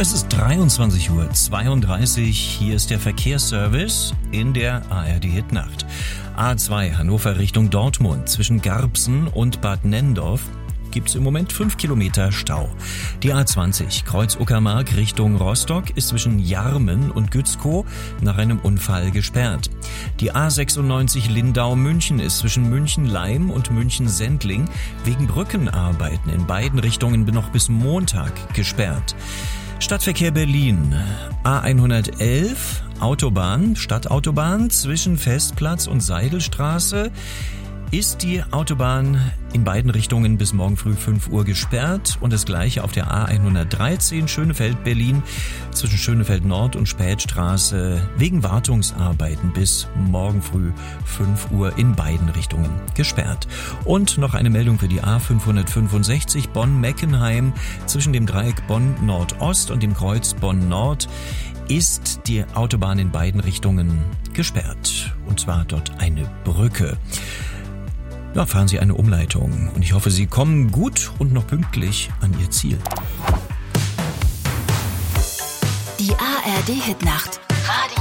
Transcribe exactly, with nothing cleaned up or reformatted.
Es ist dreiundzwanzig Uhr zweiunddreißig. Hier ist der Verkehrsservice in der A R D Hitnacht. A zwei Hannover Richtung Dortmund zwischen Garbsen und Bad Nenndorf gibt's im Moment fünf Kilometer Stau. Die A zwanzig Kreuz Uckermark Richtung Rostock ist zwischen Jarmen und Gützkow nach einem Unfall gesperrt. Die A sechsundneunzig Lindau-München ist zwischen München-Leim und München-Sendling wegen Brückenarbeiten in beiden Richtungen noch bis Montag gesperrt. Stadtverkehr Berlin. A hundertelf Autobahn, Stadtautobahn zwischen Festplatz und Seidelstraße ist die Autobahn in beiden Richtungen bis morgen früh fünf Uhr gesperrt und das gleiche auf der A hundertdreizehn Schönefeld-Berlin zwischen Schönefeld Nord und Spätstraße wegen Wartungsarbeiten bis morgen früh fünf Uhr in beiden Richtungen gesperrt. Und noch eine Meldung für die A fünfhundertfünfundsechzig Bonn-Meckenheim zwischen dem Dreieck Bonn-Nordost und dem Kreuz Bonn-Nord ist die Autobahn in beiden Richtungen gesperrt. Und zwar dort eine Brücke. Da fahren Sie eine Umleitung und ich hoffe, Sie kommen gut und noch pünktlich an Ihr Ziel. Die A R D Hitnacht. Radio